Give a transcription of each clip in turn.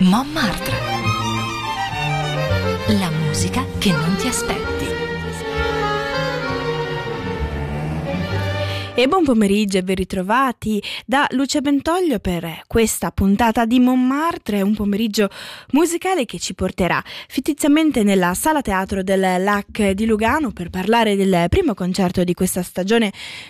Montmartre. La musica che non ti aspetti. E buon pomeriggio e ben ritrovati da Lucia Bentoglio per questa puntata di Montmartre, un pomeriggio musicale che ci porterà fittiziamente nella sala teatro del Lac di Lugano per parlare del primo concerto di questa stagione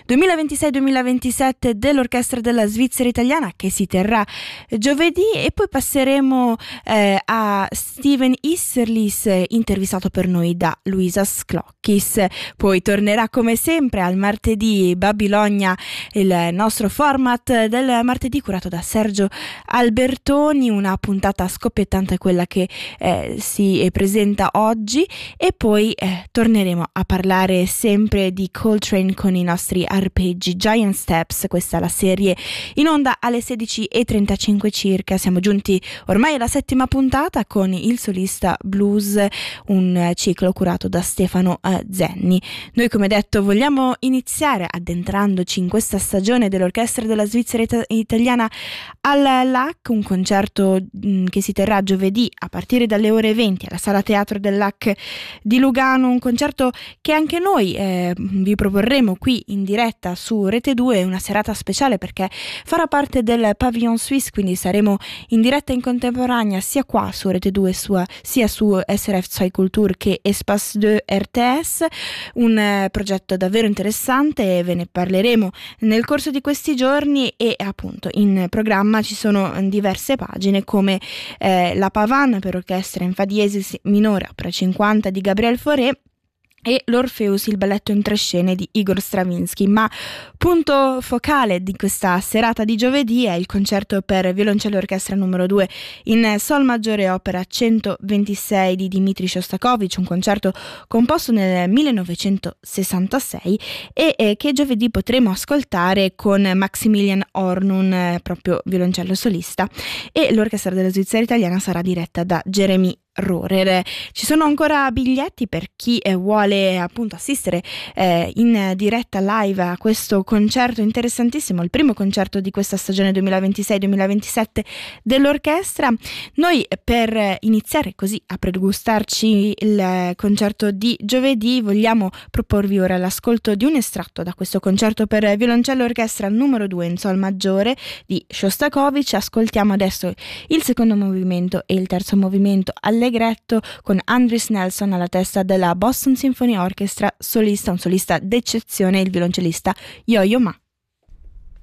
2026-2027 dell'Orchestra della Svizzera Italiana, che si terrà giovedì, e poi passeremo a Steven Isserlis, intervistato per noi da Luisa Sclockis. Poi tornerà come sempre al martedì Babilonia, il nostro format del martedì curato da Sergio Albertoni, una puntata scoppiettante quella che si presenta oggi, e poi torneremo a parlare sempre di Coltrane con i nostri arpeggi Giant Steps. Questa è la serie in onda alle 16:35 circa. Siamo giunti ormai alla settima puntata con il solista blues, un ciclo curato da Stefano Zenni. Noi, come detto, vogliamo iniziare addentrando in questa stagione dell'Orchestra della Svizzera Italiana al LAC, un concerto che si terrà giovedì a partire dalle ore 20 alla sala teatro del LAC di Lugano, un concerto che anche noi vi proporremo qui in diretta su Rete 2, una serata speciale perché farà parte del Pavillon Suisse, quindi saremo in diretta in contemporanea sia qua su Rete 2 sia su SRF 2 Culture che Espace 2 RTS, un progetto davvero interessante e ve ne parleremo nel corso di questi giorni. E appunto in programma ci sono diverse pagine come la Pavane per orchestra in fa diesis minore opera 50 di Gabriel Fauré e l'Orpheus, il balletto in tre scene di Igor Stravinsky. Ma punto focale di questa serata di giovedì è il concerto per violoncello e orchestra numero 2 in sol maggiore opera 126 di Dmitri Shostakovich, un concerto composto nel 1966 e che giovedì potremo ascoltare con Maximilian Hornung, proprio violoncello solista, e l'Orchestra della Svizzera Italiana sarà diretta da Jeremy Rohrer. Ci sono ancora biglietti per chi vuole appunto assistere in diretta live a questo concerto interessantissimo, il primo concerto di questa stagione 2026-2027 dell'orchestra. Noi, per iniziare così a pregustarci il concerto di giovedì, vogliamo proporvi ora l'ascolto di un estratto da questo concerto per violoncello e orchestra numero 2 in sol maggiore di Shostakovich. Ascoltiamo adesso il secondo movimento e il terzo movimento allegretto con Andris Nelson alla testa della Boston Symphony Orchestra, solista, un solista d'eccezione, il violoncellista Yo-Yo Ma.